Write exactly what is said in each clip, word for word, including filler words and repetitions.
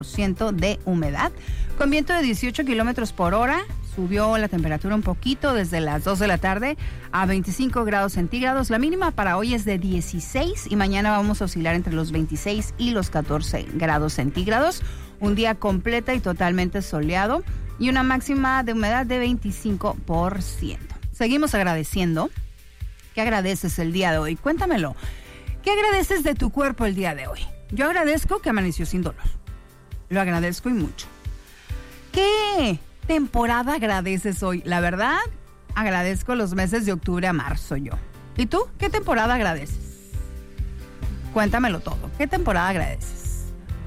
por ciento de humedad, con viento de dieciocho kilómetros por hora. Subió la temperatura un poquito desde las dos de la tarde a veinticinco grados centígrados. La mínima para hoy es de dieciséis y mañana vamos a oscilar entre los veintiséis y los catorce grados centígrados. Un día completa y totalmente soleado y una máxima de humedad de veinticinco por ciento. Seguimos agradeciendo. ¿Qué agradeces el día de hoy? Cuéntamelo. ¿Qué agradeces de tu cuerpo el día de hoy? Yo agradezco que amaneció sin dolor. Lo agradezco y mucho. ¿Qué temporada agradeces hoy? La verdad, agradezco los meses de octubre a marzo yo. ¿Y tú? ¿Qué temporada agradeces? Cuéntamelo todo. ¿Qué temporada agradeces?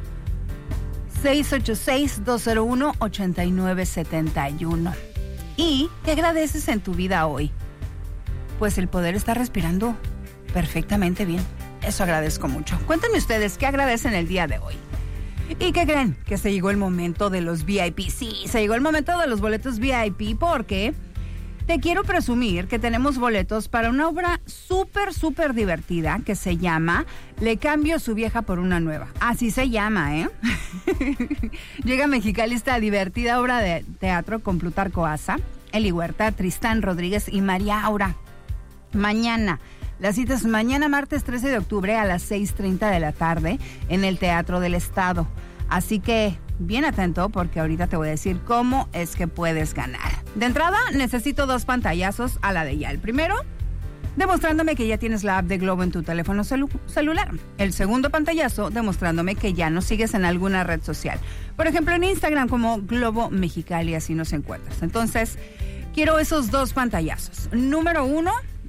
seis ocho seis, dos cero uno, ocho nueve siete uno. ¿Y qué agradeces en tu vida hoy? Pues el poder estar respirando perfectamente bien. Eso agradezco mucho. Cuéntenme ustedes, ¿qué agradecen el día de hoy? ¿Y qué creen? Que se llegó el momento de los V I P. Sí, se llegó el momento de los boletos V I P porque te quiero presumir que tenemos boletos para una obra súper, súper divertida que se llama Le cambio su vieja por una nueva. Así se llama, ¿eh? Llega a Mexicali esta divertida obra de teatro con Plutarco Asa, Eli Huerta, Tristán Rodríguez y María Aura. Mañana. La cita es mañana martes trece de octubre a las seis treinta de la tarde en el Teatro del Estado. Así que bien atento porque ahorita te voy a decir cómo es que puedes ganar. De entrada necesito dos pantallazos a la de ya. El primero, demostrándome que ya tienes la app de Globo en tu teléfono celu- celular. El segundo pantallazo, demostrándome que ya nos sigues en alguna red social. Por ejemplo, en Instagram como Globo Mexicali, así nos encuentras. Entonces, quiero esos dos pantallazos. Número uno,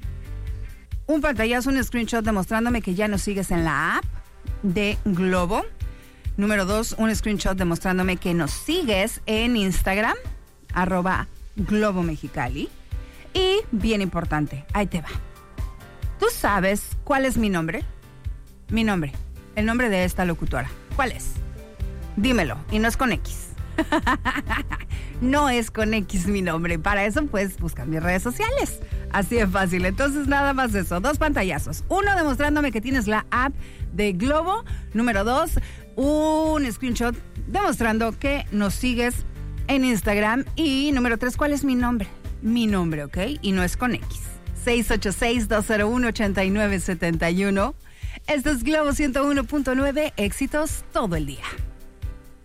un pantallazo, un screenshot demostrándome que ya nos sigues en la app de Globo. Número dos, un screenshot demostrándome que nos sigues en Instagram, arroba Globo Mexicali. Y bien importante, ahí te va. ¿Tú sabes cuál es mi nombre? Mi nombre, el nombre de esta locutora. ¿Cuál es? Dímelo, y no es con X. No es con X mi nombre. Para eso puedes buscar mis redes sociales. Así de fácil. Entonces nada más eso. Dos pantallazos. Uno demostrándome que tienes la app de Globo. Número dos, un screenshot demostrando que nos sigues en Instagram. Y número tres, ¿cuál es mi nombre? Mi nombre, ¿ok? Y no es con X. seis ocho seis, dos cero uno, ocho nueve siete uno. Esto es Globo ciento uno punto nueve. Éxitos todo el día.